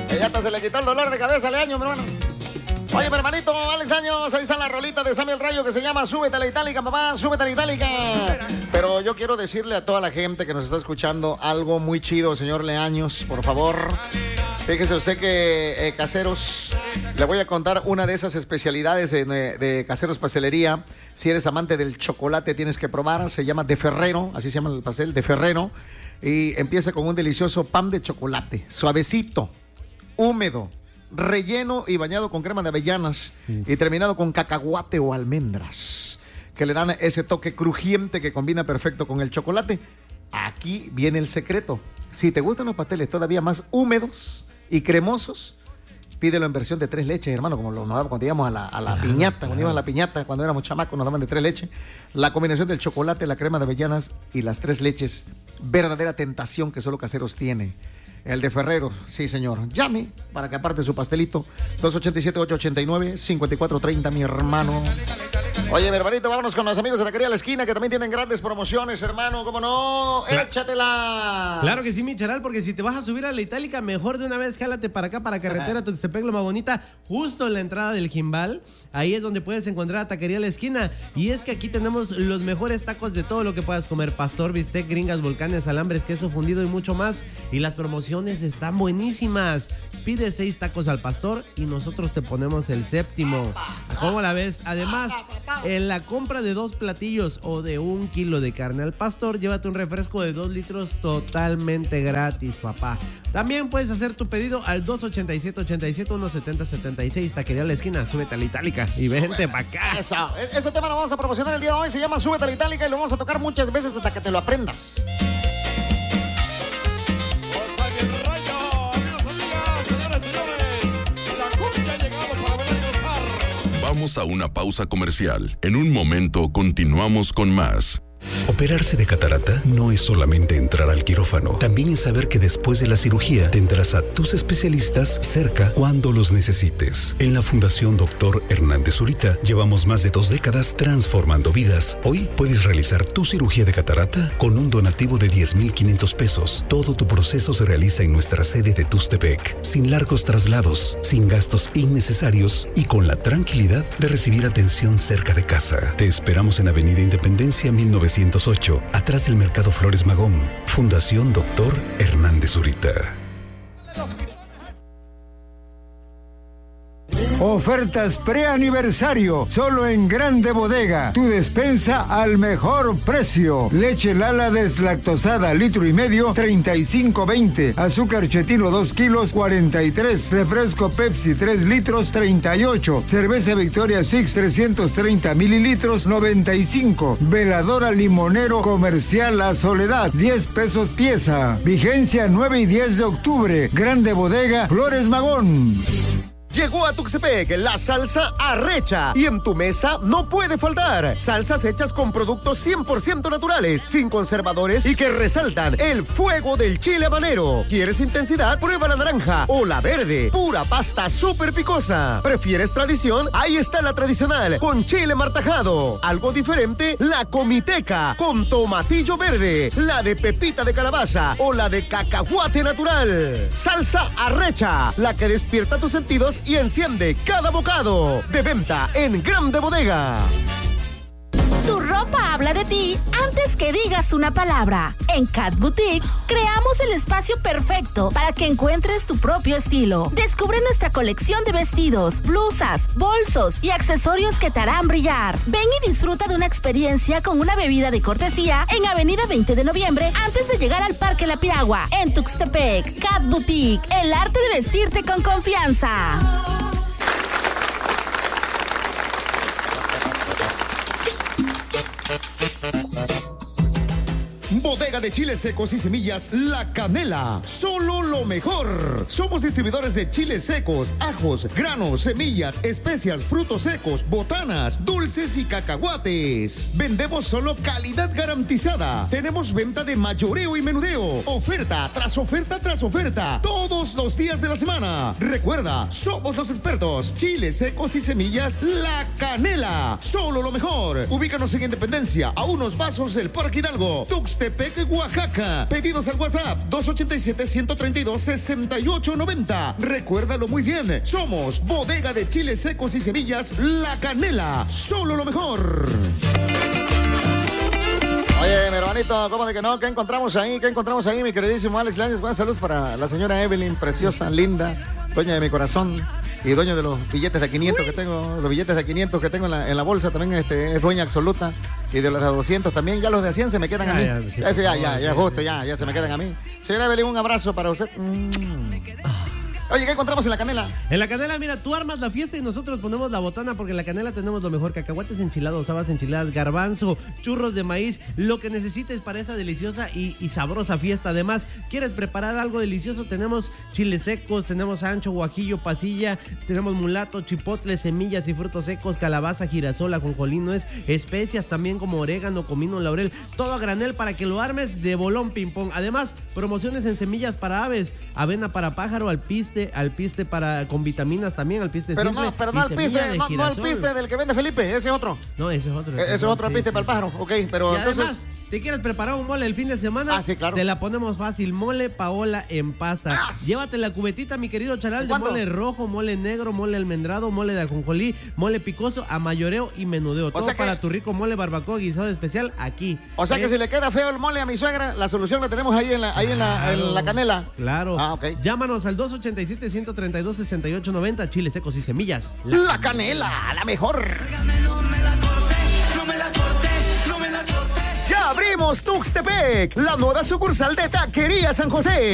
Ya hasta se le quitó el dolor de cabeza, Leaño, mi hermano. Oye, mi hermanito, Alex Años, ahí está la rolita de Sammy el Rayo que se llama Súbete a la Itálica, papá, súbete a la Itálica. Pero yo quiero decirle a toda la gente que nos está escuchando algo muy chido, señor Leaños, por favor. Fíjese usted que Caseros, le voy a contar una de esas especialidades de Caseros Pastelería. Si eres amante del chocolate, tienes que probar. Se llama De Ferrero, así se llama el pastel, De Ferrero. Y empieza con un delicioso pan de chocolate, suavecito, húmedo, relleno y bañado con crema de avellanas y terminado con cacahuate o almendras, que le dan ese toque crujiente que combina perfecto con el chocolate. Aquí viene el secreto. Si te gustan los pasteles todavía más húmedos y cremosos, pídelo en versión de 3 leches, hermano, como nos daban cuando íbamos a la piñata, cuando íbamos a la piñata, cuando éramos chamacos, nos daban de 3 leches. La combinación del chocolate, la crema de avellanas y las 3 leches, verdadera tentación que solo Caseros tiene. El de Ferrero, sí señor. Llame para que aparte su pastelito. 287-889-5430, mi hermano. Oye, mi hermanito, vámonos con los amigos de Taquería La Esquina, que también tienen grandes promociones, hermano. ¿Cómo no? ¡Échatela! Claro que sí, mi charal, porque si te vas a subir a la Itálica, mejor de una vez jálate para acá, para carretera Tuxtepec, Loma Bonita, justo en la entrada del Jimbal. Ahí es donde puedes encontrar a Taquería La Esquina. Y es que aquí tenemos los mejores tacos de todo lo que puedas comer. Pastor, bistec, gringas, volcanes, alambres, queso fundido y mucho más. Y las promociones están buenísimas. Pide 6 tacos al pastor y nosotros te ponemos el 7º. ¿Cómo la ves? Además, en la compra de 2 platillos o de 1 kilo de carne al pastor, llévate un refresco de 2 litros totalmente gratis, papá. También puedes hacer tu pedido al 287-87-170-76. Taquería La Esquina, súbete a la Itálica y vente para acá. Ese tema lo vamos a promocionar el día de hoy. Se llama Súbete a la Itálica y lo vamos a tocar muchas veces hasta que te lo aprendas. Vamos a una pausa comercial. En un momento continuamos con más. Operarse de catarata no es solamente entrar al quirófano, también es saber que después de la cirugía tendrás a tus especialistas cerca cuando los necesites. En la Fundación Dr. Hernández Zurita llevamos más de 2 décadas transformando vidas. Hoy puedes realizar tu cirugía de catarata con un donativo de 10,500 pesos. Todo tu proceso se realiza en nuestra sede de Tuxtepec, sin largos traslados, sin gastos innecesarios y con la tranquilidad de recibir atención cerca de casa. Te esperamos en Avenida Independencia 1908, atrás del Mercado Flores Magón. Fundación Dr. Hernández Zurita. Ofertas preaniversario, solo en Grande Bodega. Tu despensa al mejor precio. Leche Lala deslactosada, 1,5 litros, 35.20. Azúcar Chetino, 2 kilos, 43. Refresco Pepsi, 3 litros, 38. Cerveza Victoria Six, 330 mililitros, 95. Veladora Limonero Comercial La Soledad, 10 pesos pieza. Vigencia 9 y 10 de octubre. Grande Bodega, Flores Magón. Llegó a Tuxtepec la salsa Arrecha y en tu mesa no puede faltar salsas hechas con productos 100% naturales, sin conservadores y que resaltan el fuego del chile habanero. ¿Quieres intensidad? Prueba la naranja o la verde, pura pasta súper picosa. ¿Prefieres tradición? Ahí está la tradicional con chile martajado. Algo diferente, la comiteca con tomatillo verde, la de pepita de calabaza o la de cacahuate natural. Salsa Arrecha, la que despierta tus sentidos y enciende cada bocado. De venta en Grande Bodega. Tu ropa habla de ti antes que digas una palabra. En Cat Boutique creamos el espacio perfecto para que encuentres tu propio estilo. Descubre nuestra colección de vestidos, blusas, bolsos y accesorios que te harán brillar. Ven y disfruta de una experiencia con una bebida de cortesía en Avenida 20 de Noviembre antes de llegar al Parque La Piragua. En Tuxtepec, Cat Boutique, el arte de vestirte con confianza. Bodega de chiles secos y semillas La Canela. Solo lo mejor. Somos distribuidores de chiles secos, ajos, granos, semillas, especias, frutos secos, botanas, dulces y cacahuates. Vendemos solo calidad garantizada. Tenemos venta de mayoreo y menudeo. Oferta tras oferta tras oferta. Todos los días de la semana. Recuerda, somos los expertos. Chiles secos y semillas La Canela. Solo lo mejor. Ubícanos en Independencia, a unos pasos del Parque Hidalgo. Tuxtepec, Tuxtepec, Oaxaca. Pedidos al WhatsApp 287-132-6890. Recuérdalo muy bien, somos Bodega de Chiles Secos y Semillas La Canela, solo lo mejor. Oye, mi hermanito, ¿cómo de que no? ¿Qué encontramos ahí, mi queridísimo Alex Láñez? Buenas saludos para la señora Evelyn, preciosa, linda, dueña de mi corazón y dueña de los billetes de 500 que tengo, los billetes de 500 que tengo en la bolsa, también es dueña absoluta, y de los de 200 también, ya los de 100 se me quedan a mí. Eso ya, justo, ya se me quedan a mí. Señora Evelyn, un abrazo para usted. Oye, ¿qué encontramos en La Canela? En La Canela, mira, tú armas la fiesta y nosotros ponemos la botana, porque en La Canela tenemos lo mejor: cacahuates enchilados, habas enchiladas, garbanzo, churros de maíz, lo que necesites para esa deliciosa y sabrosa fiesta. Además, ¿quieres preparar algo delicioso? Tenemos chiles secos, tenemos ancho, guajillo, pasilla, tenemos mulato, chipotle, semillas y frutos secos, calabaza, girasol, ajonjolí, nuez, especias también como orégano, comino, laurel, todo a granel para que lo armes de bolón ping pong. Además, promociones en semillas para aves, avena para pájaro, alpiste para con vitaminas también, alpiste pero simple. Pero no alpiste del que vende Felipe, ese otro. No, ese es otro. Ese es otro alpiste para el pájaro, ok, pero y entonces... además, ¿te quieres preparar un mole el fin de semana? Sí, claro. Te la ponemos fácil, mole Paola en pasta. Llévate la cubetita, mi querido Charal, de mole rojo, mole negro, mole almendrado, mole de ajonjolí, mole picoso, a mayoreo y menudeo. Todo para tu rico mole barbacoa guisado especial aquí. O sea que si le queda feo el mole a mi suegra, la solución la tenemos ahí en la Canela. Claro. Okay. Llámanos al 287-132-6890, chiles secos y semillas. La Canela, la mejor. Ya abrimos Tuxtepec, la nueva sucursal de Taquería San José.